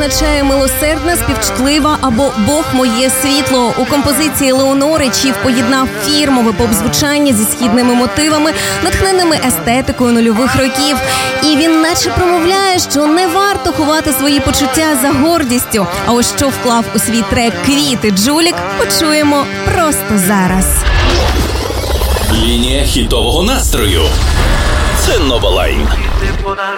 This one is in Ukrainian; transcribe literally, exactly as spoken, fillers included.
означає «милосердна, співчутлива» або «Бог моє світло». У композиції Леонори Чіф поєднав фірмове поп-звучання зі східними мотивами, натхненими естетикою нульових років. І він наче промовляє, що не варто ховати свої почуття за гордістю. А ось що вклав у свій трек «Квіти» Джулік, почуємо просто зараз. Лінія хітового настрою. Це Новалайн.